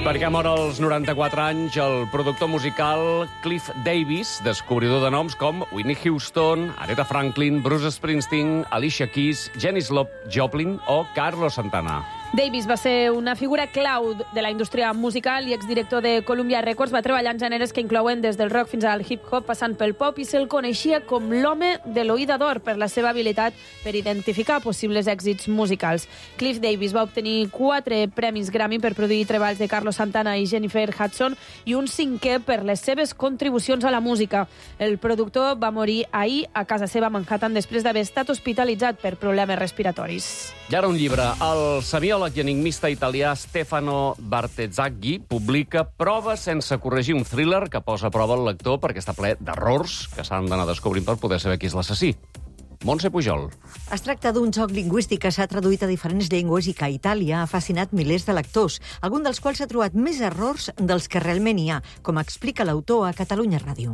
Perquè mor als 94 anys el productor musical Cliff Davis, descobridor de noms com Whitney Houston, Aretha Franklin, Bruce Springsteen, Alicia Keys, Janis Joplin o Carlos Santana. Davis va ser una figura clau de la indústria musical i exdirector de Columbia Records. Va treballar en gèneres que inclouen des del rock fins al hip-hop, passant pel pop, i se'l coneixia com l'home de l'oïda d'or per la seva habilitat per identificar possibles èxits musicals. Cliff Davis va obtenir 4 premis Grammy per produir treballs de Carlos Santana i Jennifer Hudson i un 5è per les seves contribucions a la música. El productor va morir ahir a casa seva a Manhattan després d'haver estat hospitalitzat per problemes respiratoris. I ara un llibre. El semiòleg i enigmista italià Stefano Bartezzaghi publica Proves sense corregir, un thriller que posa a prova el lector perquè està ple d'errors que s'han d'anar descobrint per poder saber qui és l'assassí. Montse Pujol. Es tracta d'un joc lingüístic que s'ha traduït a diferents llengües i que a Itàlia ha fascinat milers de lectors, algun dels quals ha trobat més errors dels que realment hi ha, com explica l'autor a Catalunya Ràdio.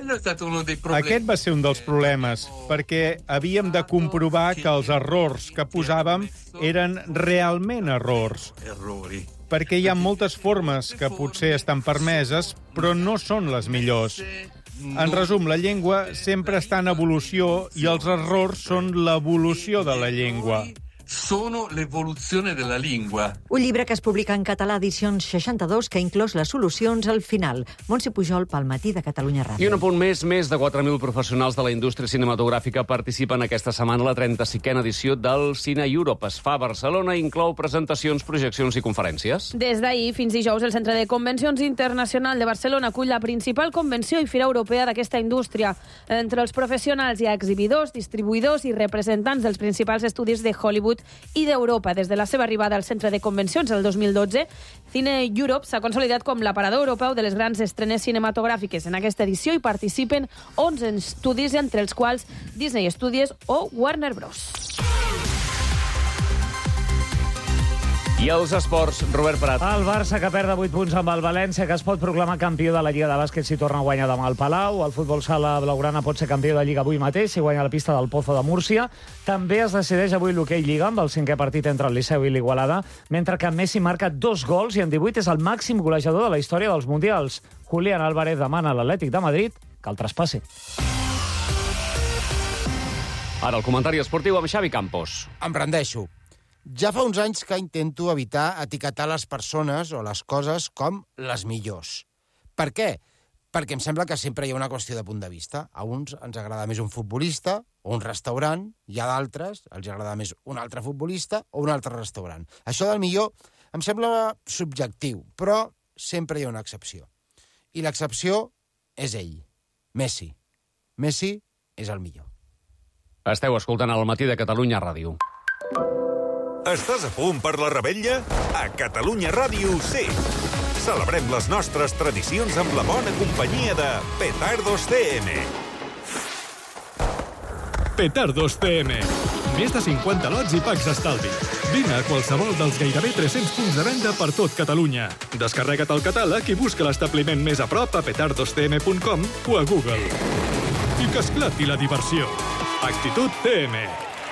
Aquest va ser un dels problemes, perquè havíem de comprovar que els errors que posàvem eren realment errors. Perquè hi ha moltes formes que potser estan permeses, però no són les millors. En resum, la llengua sempre està en evolució i els errors són l'evolució de la llengua. Sono l'evoluzione della lingua. Un llibre que es publica en català, edicions 62, que ha inclòs les solucions al final. Montse Pujol, pel Matí de Catalunya Ràdio. I un apunt més de 4.000 professionals de la indústria cinematogràfica participen aquesta setmana a la 35a edició del Cine Europe. Es fa a Barcelona i inclou presentacions, projeccions i conferències. Des d'ahir fins dijous, el Centre de Convencions Internacional de Barcelona acull la principal convenció i fira europea d'aquesta indústria. Entre els professionals hi ha exhibidors, distribuïdors i representants dels principals estudis de Hollywood i d'Europa. Des de la seva arribada al Centre de Convencions el 2012, Cine Europe s'ha consolidat com l'aparador europeu de les grans estrenes cinematogràfiques. En aquesta edició hi participen 11 estudis, entre els quals Disney Studios o Warner Bros. I els esports, Robert Prat. El Barça, que perd de 8 punts amb el València, que es pot proclamar campió de la Lliga de Bàsquet si torna a guanyar demà al Palau. El futbol sala blaugrana pot ser campió de Lliga avui mateix si guanya la pista del Pozo de Múrcia. També es decideix avui l'hoquei Lliga amb el 5è partit entre el Liceu i l'Igualada, mentre que Messi marca 2 gols i en 18 és el màxim golejador de la història dels Mundials. Julián Álvarez demana a l'Atlètic de Madrid que el traspassi. Ara el comentari esportiu amb Xavi Campos. Em rendeixo. Ja fa uns anys que intento evitar etiquetar les persones o les coses com les millors. Per què? Perquè em sembla que sempre hi ha una qüestió de punt de vista. A uns ens agrada més un futbolista o un restaurant, i a d'altres els agrada més un altre futbolista o un altre restaurant. Això del millor em sembla subjectiu, però sempre hi ha una excepció. I l'excepció és ell, Messi. Messi és el millor. Esteu escoltant El Matí de Catalunya Ràdio. Estàs a punt per la revetlla? A Catalunya Ràdio sí! Celebrem les nostres tradicions amb la bona companyia de Petardos CM. Petardos CM. Més de 50 lots i packs d'estalvi. Vine a qualsevol dels gairebé 300 punts de venda per tot Catalunya. Descarrega't el catàleg i busca l'establiment més a prop a petardoscm.com o a Google. I que esclati la diversió. Actitud CM.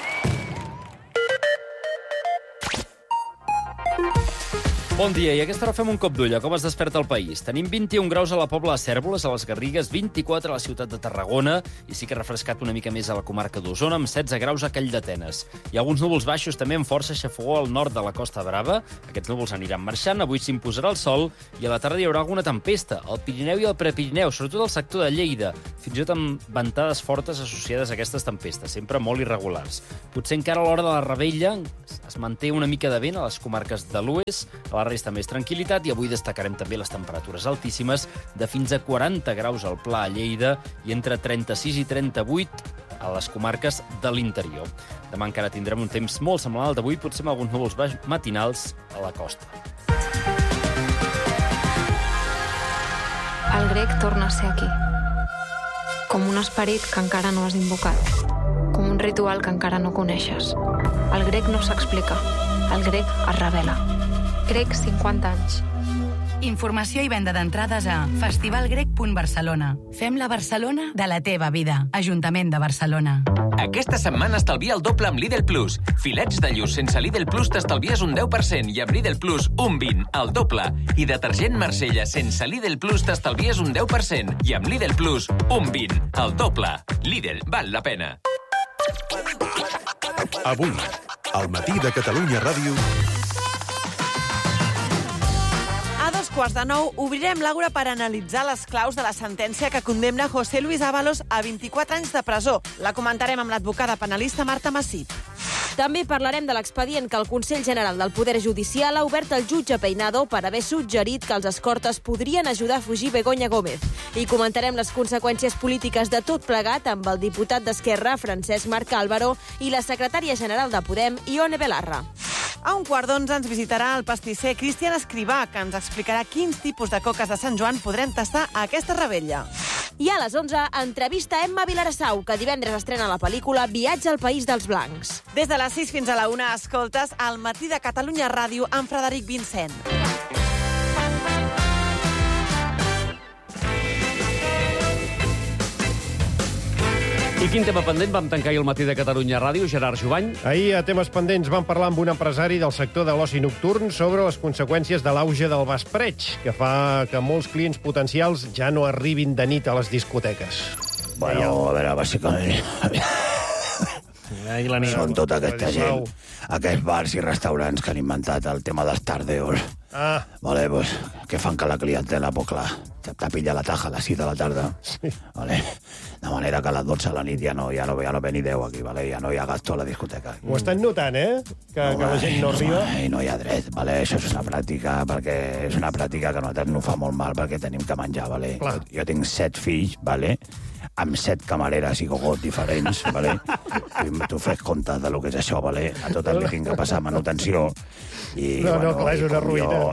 Bon dia, i a aquesta hora fem un cop d'ull a com es desperta el país. Tenim 21 graus a la Pobla de Cérvoles, a les Garrigues, 24 a la ciutat de Tarragona, i sí que ha refrescat una mica més a la comarca d'Osona, amb 16 graus a Calldetenes. Hi ha alguns núvols baixos també amb força xafogó al nord de la Costa Brava. Aquests núvols aniran marxant, avui s'imposarà el sol, i a la tarda hi haurà alguna tempesta, al Pirineu i al Prepirineu, sobretot al sector de Lleida, fins i tot amb ventades fortes associades a aquestes tempestes, sempre molt irregulars. Potser encara a l'hora de la revetlla es manté una mica de vent a les comarques de l'oest, a la resta més tranquil·litat, i avui destacarem també les temperatures altíssimes de fins a 40 graus al Pla a Lleida i entre 36 i 38 a les comarques de l'interior. Demà encara tindrem un temps molt semblant al d'avui, potser amb alguns núvols matinals a la costa. El grec torna a ser aquí. Com un esperit que encara no has invocat. Com un ritual que encara no coneixes. El grec no s'explica. El grec es revela. Grec 50 anys. Informació i venda d'entrades a festivalgrec.barcelona. Fem la Barcelona de la teva vida. Ajuntament de Barcelona. Aquesta setmana estalvia el doble amb Lidl Plus. Filets de lluç sense Lidl Plus t'estalvies un 10% i amb Lidl Plus un 20%, el doble. I detergent Marsella sense Lidl Plus t'estalvies un 10% i amb Lidl Plus un 20%, el doble. Lidl, val la pena. Avui, al matí de Catalunya Ràdio... A 8:45 obrirem l'Àgora per analitzar les claus de la sentència que condemna José Luis Ábalos a 24 anys de presó. La comentarem amb l'advocada penalista Marta Massip. També parlarem de l'expedient que el Consell General del Poder Judicial ha obert al jutge Peinado per haver suggerit que els escortes podrien ajudar a fugir Begoña Gómez. I comentarem les conseqüències polítiques de tot plegat amb el diputat d'Esquerra, Francesc Marc Álvaro, i la secretària general de Podem, Ione Belarra. A 11:15 ens visitarà el pastisser Cristian Escrivà, que ens explicarà quins tipus de coques de Sant Joan podrem tastar a aquesta revetlla. I a les 11, entrevista Emma Vilarassau, que divendres estrena la pel·lícula Viatge al País dels Blancs. Des de les 6 fins a la 1 escoltes El matí de Catalunya Ràdio amb Frederic Vincent. I quin tema pendent vam tancar ahir al matí de Catalunya Ràdio, Gerard Jovany? Ahir, a temes pendents, vam parlar amb un empresari del sector de l'oci nocturn sobre les conseqüències de l'auge del vespreig, que fa que molts clients potencials ja no arribin de nit a les discoteques. Bueno, a veure, bàsicament... Són tota aquesta gent, aquests bars i restaurants que han inventat el tema dels tardeos. Vale, pues, que fan que la clientela, pues clar, te pilla la taja a les 6 de la tarda. Vale? De manera que a les 12 de la nit ja no ve ni 10 aquí, vale? Ja no hi ha gasto a la discoteca. Ho estan notant, que la gent no arriba? I no hi ha dret, vale? Això és una pràctica, perquè és una pràctica que a nosaltres no fa molt mal perquè tenim que menjar, vale? Jo tinc 7 fills, vale? Amb 7 camareres i gogots diferents, vale? I tu fes compte de lo que és això, vale? A totes li tinc que passar manutenció. I, no, clar, és una ruïna.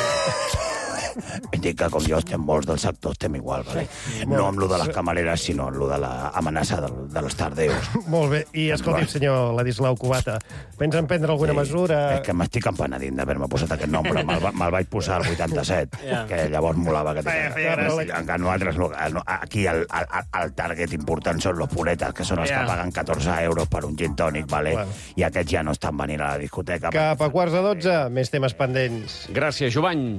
Dic que com jo estem molts del sector, estem igual, vale? No amb lo de les camareres, sinó amb lo de l'amenaça dels tardeus. Molt bé. I escolti, senyor Ladislau Cubata, pensa en prendre alguna mesura? És que m'estic empenedint d'haver-me posat aquest nom, però me'l vaig posar al 87, que llavors molava que encara nosaltres, aquí el target important són los puretas, que són els que paguen 14 euros per un gin tònic, vale? I aquests ja no estan venint a la discoteca. Cap a 11:45, més temes pendents. Gràcies, Jovany.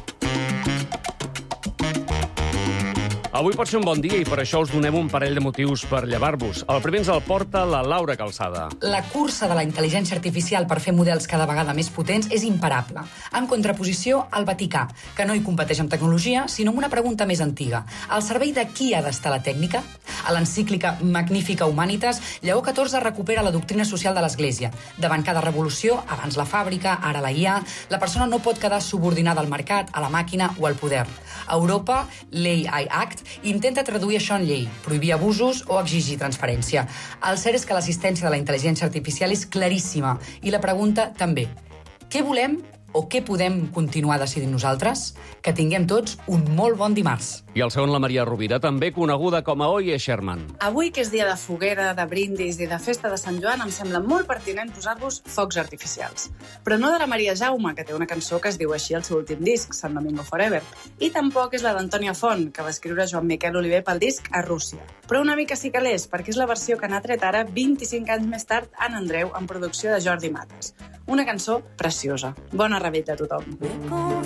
Avui pot ser un bon dia i per això us donem un parell de motius per llevar-vos. El primer ens el porta la Laura Calçada. La cursa de la intel·ligència artificial per fer models cada vegada més potents és imparable, en contraposició al Vaticà, que no hi competeix amb tecnologia, sinó amb una pregunta més antiga. Al servei de qui ha d'estar la tècnica? A l'encíclica Magnifica Humanitas, Lleó XIV recupera la doctrina social de l'Església. Davant cada revolució, abans la fàbrica, ara la IA, la persona no pot quedar subordinada al mercat, a la màquina o al poder. A Europa, l'AI Act intenta traduir això en llei, prohibir abusos o exigir transparència. El cert és que l'assistència de la intel·ligència artificial és claríssima i la pregunta també. Què volem o què podem continuar decidint nosaltres? Que tinguem tots un molt bon dimarts. I el segon, la Maria Rovira, també coneguda com a Oye Sherman. Avui, que és dia de foguera, de brindis i de festa de Sant Joan, em sembla molt pertinent posar-vos focs artificials. Però no de la Maria Jaume, que té una cançó que es diu així al seu últim disc, Sant Domingo Forever. I tampoc és la d'Antònia Font, que va escriure Joan Miquel Oliver pel disc A Rússia. Però una mica sí que l'és, perquè és la versió que n'ha tret ara, 25 anys més tard, en Andreu, en producció de Jordi Matas. Una cançó preciosa. Bona revetlla a tothom.